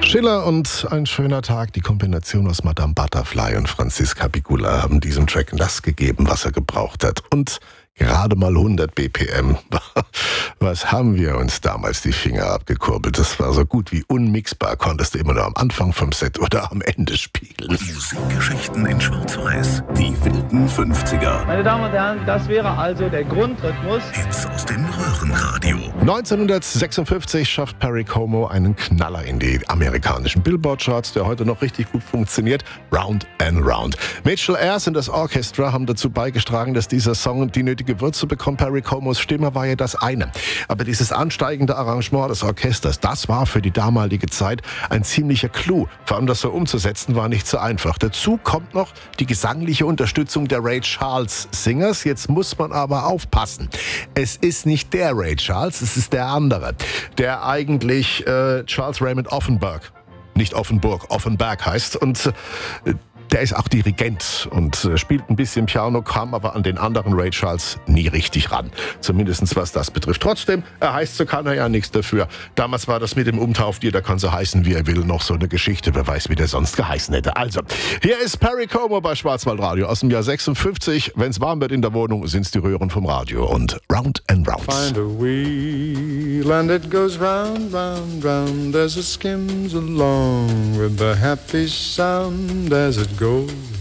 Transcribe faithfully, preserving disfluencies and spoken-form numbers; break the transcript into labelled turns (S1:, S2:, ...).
S1: Schiller und Ein schöner Tag, die Kombination aus Madame Butterfly und Franziska Pigula haben diesem Track das gegeben, was er gebraucht hat. Und gerade mal hundert B P M. Was haben wir uns damals die Finger abgekurbelt? Das war so gut wie unmixbar, konntest du immer nur am Anfang vom Set oder am Ende spielen.
S2: Musikgeschichten in Schwarz-Weiß, die wilden fünfziger.
S3: Meine Damen und Herren, das wäre also der Grundrhythmus.
S2: Hits aus dem Röhrenradio.
S1: neunzehnhundertsechsundfünfzig schafft Perry Como einen Knaller in die amerikanischen Billboard-Charts, der heute noch richtig gut funktioniert. Round and Round. Mitchell Ayers und das Orchestra haben dazu beigetragen, dass dieser Song die nötige Würze bekommt. Perry Comos Stimme war ja das eine. Aber dieses ansteigende Arrangement des Orchesters, das war für die damalige Zeit ein ziemlicher Clou. Vor allem das so umzusetzen, war nicht so einfach. Dazu kommt noch die gesangliche Unterstützung der Ray Charles Singers. Jetzt muss man aber aufpassen. Es ist nicht der Ray Charles, es ist der andere. Der eigentlich äh, Charles Raymond Offenberg, nicht Offenburg, Offenberg heißt. Und äh, der ist auch Dirigent und äh, spielt ein bisschen Piano, kam aber an den anderen Ray Charles nie richtig ran. Zumindest was das betrifft. Trotzdem, er heißt, so kann er ja nichts dafür. Damals war das mit dem Umtauftier, da kann so heißen, wie er will, noch so eine Geschichte. Wer weiß, wie der sonst geheißen hätte. Also, hier ist Perry Como bei Schwarzwaldradio aus dem Jahr sechsundfünfzig. Wenn's warm wird in der Wohnung, sind's die Röhren vom Radio. Und Round and Round.
S4: Find a wheel and it goes round, round, round as it skims along with the happy sound as it goes.